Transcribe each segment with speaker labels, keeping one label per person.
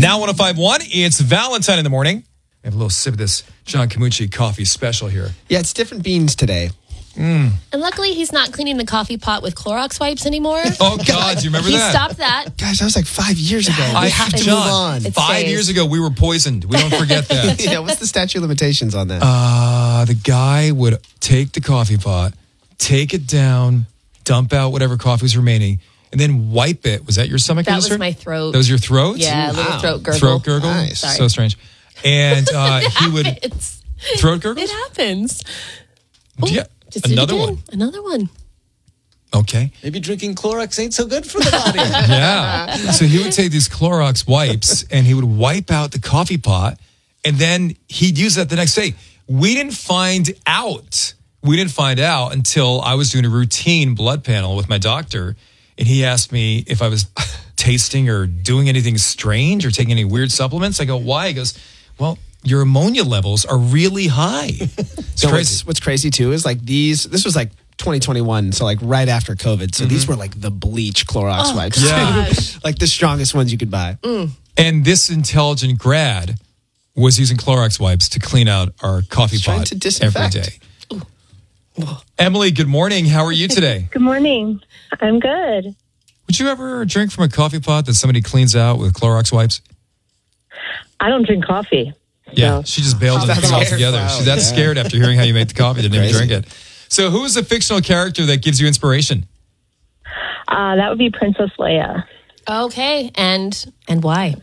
Speaker 1: Now 105.1, it's Valentine in the morning. I have a little sip of this John Camucci coffee special here.
Speaker 2: Yeah, it's different beans today.
Speaker 3: And luckily, he's not cleaning the coffee pot with Clorox wipes anymore.
Speaker 1: Oh, God, you remember
Speaker 3: He
Speaker 1: that?
Speaker 3: stopped that.
Speaker 2: Guys, that was like 5 years ago. We have to move on.
Speaker 3: It
Speaker 1: 5
Speaker 3: stays.
Speaker 1: years ago, we were poisoned. We don't forget that.
Speaker 2: Yeah, what's the statute of limitations on that?
Speaker 1: The guy would take the coffee pot, take it down, dump out whatever coffee was remaining, and then wipe it. Was that your stomach?
Speaker 3: That was my throat.
Speaker 1: That was your throat?
Speaker 3: Yeah, a little
Speaker 2: Wow.
Speaker 3: throat gurgle.
Speaker 1: Throat gurgle?
Speaker 2: Nice.
Speaker 3: Sorry.
Speaker 1: So strange. And he would...
Speaker 3: It's,
Speaker 1: Throat gurgles?
Speaker 3: it happens.
Speaker 1: Yeah.
Speaker 3: Just did it
Speaker 1: Another
Speaker 3: again.
Speaker 1: one.
Speaker 3: Another one.
Speaker 1: Okay.
Speaker 4: Maybe drinking Clorox ain't so good for the body.
Speaker 1: Yeah. So he would take these Clorox wipes and he would wipe out the coffee pot and then he'd use that the next day. We didn't find out until I was doing a routine blood panel with my doctor and he asked me if I was tasting or doing anything strange or taking any weird supplements. I go, why? He goes, well, your ammonia levels are really high. It's
Speaker 2: So
Speaker 1: crazy.
Speaker 2: what's crazy too is like this was like 2021, so like right after COVID. So these were like the bleach Clorox wipes.
Speaker 1: Yeah.
Speaker 2: Like the strongest ones you could buy.
Speaker 1: And this intelligent grad was using Clorox wipes to clean out our coffee
Speaker 2: trying
Speaker 1: pot
Speaker 2: to disinfect.
Speaker 1: every day. Emily, good morning. How are you today?
Speaker 5: Good morning. I'm good.
Speaker 1: Would you ever drink from a coffee pot that somebody cleans out with Clorox wipes?
Speaker 5: I don't drink coffee.
Speaker 1: Yeah,
Speaker 5: So-
Speaker 1: she just bailed on
Speaker 2: That's
Speaker 1: it
Speaker 2: scared.
Speaker 1: altogether.
Speaker 2: Wow,
Speaker 1: She's that
Speaker 2: yeah.
Speaker 1: scared after hearing how you make the coffee, didn't even
Speaker 2: Crazy.
Speaker 1: drink it. So who is a fictional character that gives you inspiration?
Speaker 5: That would be Princess Leia.
Speaker 3: Okay, and why?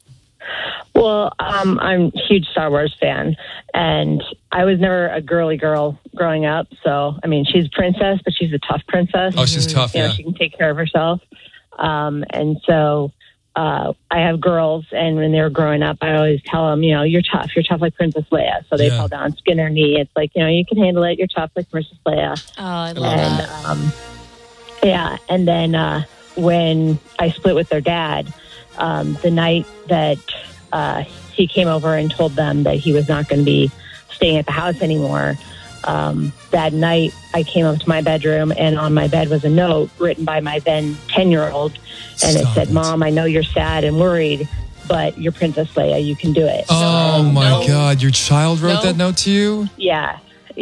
Speaker 5: Well, I'm a huge Star Wars fan, and I was never a girly girl growing up. So, I mean, she's a princess, but she's a tough princess.
Speaker 1: Oh, she's tough,
Speaker 5: You know,
Speaker 1: yeah.
Speaker 5: she can take care of herself. And so I have girls, and when they were growing up, I always tell them, you know, you're tough like Princess Leia. So they
Speaker 1: Yeah.
Speaker 5: fall down, skin their knee. It's like, you know, you can handle it. You're tough like Princess Leia.
Speaker 3: Oh, I love
Speaker 5: And
Speaker 3: that.
Speaker 5: yeah, and then when I split with their dad, the night that he came over and told them that he was not going to be staying at the house anymore, that night I came up to my bedroom and on my bed was a note written by my then 10-year-old, and it
Speaker 1: Stop
Speaker 5: said,
Speaker 1: it.
Speaker 5: "Mom, I know you're sad and worried, but you're Princess Leia. You can do it."
Speaker 1: Oh, my
Speaker 3: No.
Speaker 1: God. Your child wrote
Speaker 3: No.
Speaker 1: that note to you?
Speaker 5: Yeah.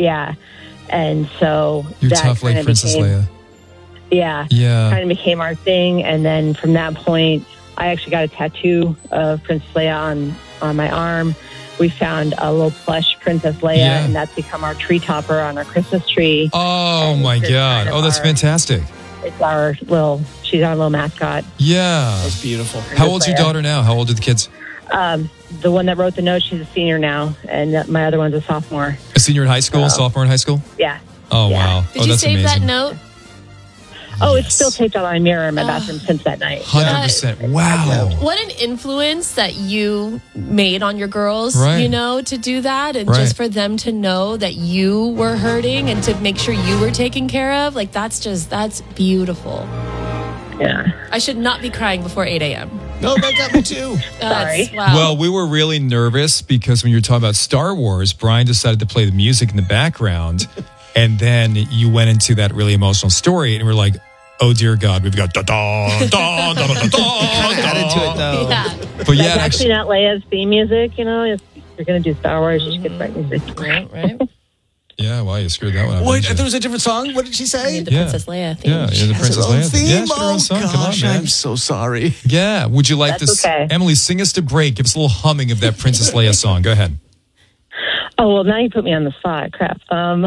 Speaker 5: And so
Speaker 1: You're
Speaker 5: that
Speaker 1: tough like
Speaker 5: kinda
Speaker 1: Princess
Speaker 5: became-
Speaker 1: Leia.
Speaker 5: Yeah.
Speaker 1: Yeah.
Speaker 5: Kind of became our thing, and then from that point I actually got a tattoo of Princess Leia on my arm. We found a little plush Princess Leia,
Speaker 1: Yeah.
Speaker 5: and that's become our tree topper on our Christmas tree.
Speaker 1: Oh,
Speaker 5: And
Speaker 1: my
Speaker 5: it's
Speaker 1: God.
Speaker 5: kind of
Speaker 1: Oh, that's
Speaker 5: our-
Speaker 1: fantastic.
Speaker 5: It's she's our little mascot.
Speaker 1: Yeah.
Speaker 2: That's beautiful.
Speaker 1: How old's your daughter now? How old are the kids?
Speaker 5: The one that wrote the note, she's a senior now, and my other one's a sophomore.
Speaker 1: A senior in high school, sophomore in high school?
Speaker 5: Yeah.
Speaker 1: Oh,
Speaker 5: Yeah.
Speaker 1: wow.
Speaker 3: Did
Speaker 1: Oh,
Speaker 3: you
Speaker 1: that's
Speaker 3: save
Speaker 1: amazing.
Speaker 3: that note?
Speaker 5: Oh, it's
Speaker 1: Yes.
Speaker 5: still taped on my mirror in my bathroom since that night.
Speaker 1: 100%. Wow.
Speaker 3: What an influence that you made on your girls,
Speaker 1: Right.
Speaker 3: you know, to do that. And
Speaker 1: Right.
Speaker 3: just for them to know that you were hurting and to make sure you were taken care of. Like, that's beautiful.
Speaker 5: Yeah.
Speaker 3: I should not be crying before 8 a.m.
Speaker 2: No, that got me too.
Speaker 5: Sorry.
Speaker 3: Wow.
Speaker 1: Well, we were really nervous because when you were talking about Star Wars, Brian decided to play the music in the background. And then you went into that really emotional story. And we're like, oh, dear God, we've got da-da, da-da,
Speaker 2: Kind of got into it though.
Speaker 3: yeah.
Speaker 1: But yeah,
Speaker 5: That's actually not Leia's theme music, you know. If you're going to do Star Wars, you should get the right music.
Speaker 3: Right.
Speaker 1: yeah, well, you screwed that one up.
Speaker 4: Wait,
Speaker 1: didn't you?
Speaker 4: there was a different song? What did she say?
Speaker 3: The
Speaker 1: Yeah.
Speaker 3: Princess Leia theme.
Speaker 1: Yeah, you're the
Speaker 4: Has
Speaker 1: Princess
Speaker 4: her own
Speaker 1: Leia.
Speaker 4: theme?
Speaker 1: Yeah, she had her own
Speaker 4: Oh,
Speaker 1: song. Come on,
Speaker 4: gosh,
Speaker 1: man.
Speaker 4: I'm so sorry.
Speaker 1: Yeah, would you like
Speaker 5: That's
Speaker 1: to,
Speaker 5: okay.
Speaker 1: Emily, sing us to break? Give us a little humming of that Princess Leia song. Go ahead.
Speaker 5: Oh, well, now you put me on the spot. Crap.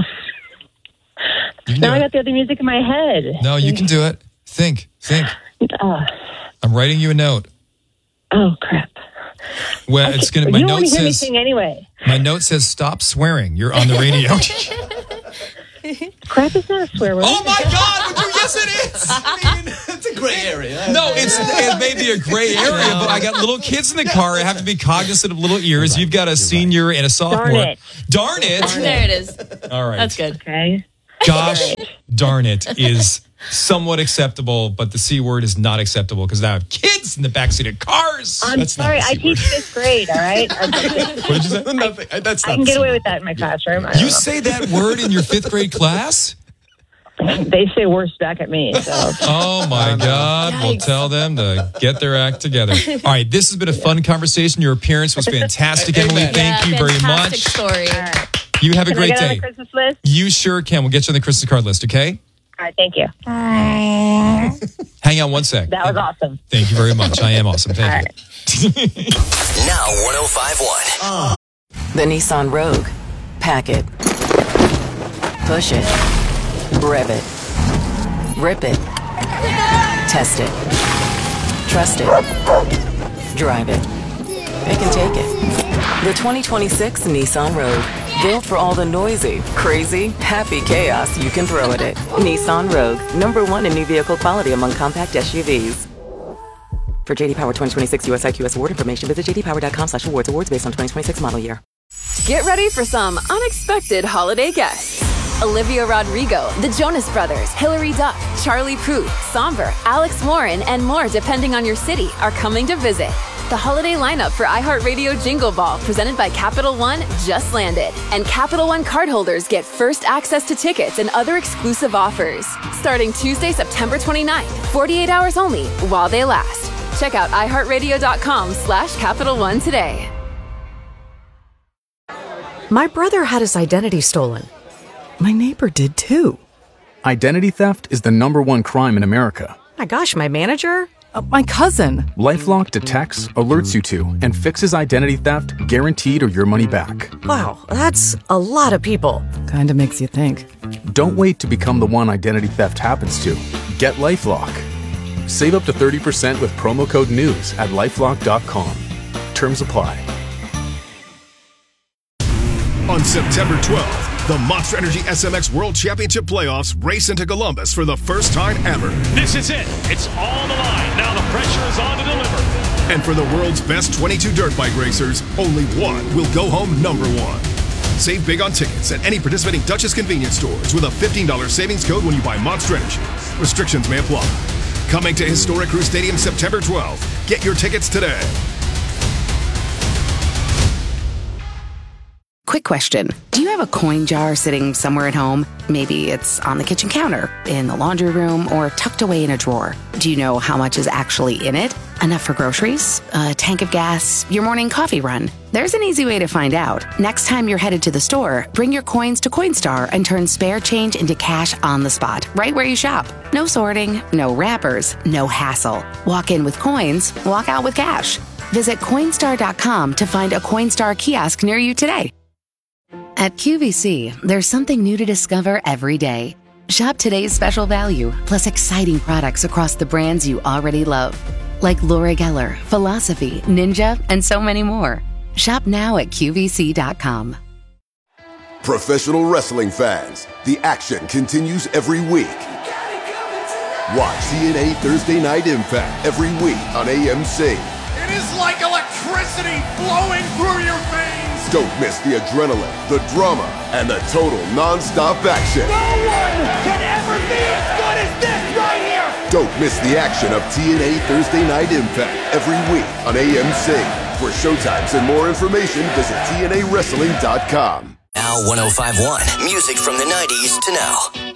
Speaker 1: You can
Speaker 5: Now
Speaker 1: do
Speaker 5: I
Speaker 1: it.
Speaker 5: got the other music in my head.
Speaker 1: No, you can do it. Think.
Speaker 5: Oh,
Speaker 1: I'm writing you a note.
Speaker 5: oh crap.
Speaker 1: Well, it's gonna.
Speaker 5: You
Speaker 1: My
Speaker 5: don't want
Speaker 1: note
Speaker 5: to hear me
Speaker 1: says.
Speaker 5: sing anyway.
Speaker 1: My note says stop swearing. You're on the radio.
Speaker 5: Crap is not a swear word.
Speaker 1: Oh my God! Yes, it is.
Speaker 4: I mean, it's a gray area.
Speaker 1: No, it may be a gray area, but I got little kids in the car. I have to be cognizant of little ears. You've got a senior and a sophomore.
Speaker 5: it.
Speaker 1: Darn it!
Speaker 3: There it is.
Speaker 1: All right.
Speaker 3: That's good.
Speaker 5: Okay.
Speaker 1: Gosh, darn it is somewhat acceptable, but the C word is not acceptable because I have kids in the backseat of cars.
Speaker 5: I'm sorry. I teach fifth grade. All right.
Speaker 1: What did you say?
Speaker 4: Nothing. That's
Speaker 5: I
Speaker 4: not
Speaker 5: can get
Speaker 4: the
Speaker 5: away
Speaker 4: same.
Speaker 5: with that in my classroom. I don't
Speaker 1: You
Speaker 5: know.
Speaker 1: say that word in your fifth grade class?
Speaker 5: They say worse back at me. So.
Speaker 1: Oh my God. We'll tell them to get their act together. All right. This has been a fun conversation. Your appearance was fantastic, Emily. Thank you very much.
Speaker 3: Story.
Speaker 1: You have a
Speaker 5: Can
Speaker 1: great
Speaker 5: I get on
Speaker 1: day.
Speaker 5: the Christmas list?
Speaker 1: You sure can. We'll get you on the Christmas card list, okay?
Speaker 5: All right, thank you.
Speaker 1: Hang on one sec.
Speaker 5: That was awesome.
Speaker 1: Thank you very much. I am awesome. Thank you.
Speaker 6: Now 105.1.
Speaker 7: The Nissan Rogue. Pack it. Push it. Rev it. Rip it. Test it. Trust it. Drive it. Pick and take it. The 2026 Nissan Rogue. Built for all the noisy, crazy, happy chaos you can throw at it. Nissan Rogue. #1 in new vehicle quality among compact SUVs. For JD Power 2026 US IQS award information, visit jdpower.com/awards. Awards based on 2026 model year.
Speaker 8: Get ready for some unexpected holiday guests. Olivia Rodrigo, the Jonas Brothers, Hilary Duff, Charlie Puth, Somber, Alex Warren, and more depending on your city are coming to visit. The holiday lineup for iHeartRadio Jingle Ball presented by Capital One just landed. And Capital One cardholders get first access to tickets and other exclusive offers. Starting Tuesday, September 29th, 48 hours only while they last. Check out iHeartRadio.com/Capital One today.
Speaker 9: My brother had his identity stolen. My neighbor did too.
Speaker 10: Identity theft is the #1 crime in America.
Speaker 9: My gosh, my manager? My cousin.
Speaker 10: LifeLock detects, alerts you to, and fixes identity theft guaranteed or your money back.
Speaker 9: Wow, that's a lot of people.
Speaker 11: Kinda makes you think.
Speaker 10: Don't wait to become the one identity theft happens to. Get LifeLock. Save up to 30% with promo code NEWS at LifeLock.com. Terms apply.
Speaker 12: On September 12th, the Monster Energy SMX World Championship Playoffs race into Columbus for the first time ever.
Speaker 13: This is it. It's all on the line. Now the pressure is on to deliver.
Speaker 12: And for the world's best 22 dirt bike racers, only one will go home #1. Save big on tickets at any participating Duchess convenience stores with a $15 savings code when you buy Monster Energy. Restrictions may apply. Coming to Historic Crew Stadium September 12th. Get your tickets today.
Speaker 14: Quick question. Do you have a coin jar sitting somewhere at home? Maybe it's on the kitchen counter, in the laundry room, or tucked away in a drawer. Do you know how much is actually in it? Enough for groceries, a tank of gas, your morning coffee run? There's an easy way to find out. Next time you're headed to the store, bring your coins to Coinstar and turn spare change into cash on the spot, right where you shop. No sorting, no wrappers, no hassle. Walk in with coins, walk out with cash. Visit Coinstar.com to find a Coinstar kiosk near you today. At QVC, there's something new to discover every day. Shop today's special value, plus exciting products across the brands you already love. Like Laura Geller, Philosophy, Ninja, and so many more. Shop now at QVC.com.
Speaker 15: Professional wrestling fans, the action continues every week. Watch TNA Thursday Night Impact every week on AMC.
Speaker 16: It is like electricity flowing through your veins.
Speaker 15: Don't miss the adrenaline, the drama, and the total non-stop action.
Speaker 16: No one can ever be as good as this right here.
Speaker 15: Don't miss the action of TNA Thursday Night Impact every week on AMC. For showtimes and more information, visit TNAWrestling.com.
Speaker 6: Now 105.1. Music from the 90s to now.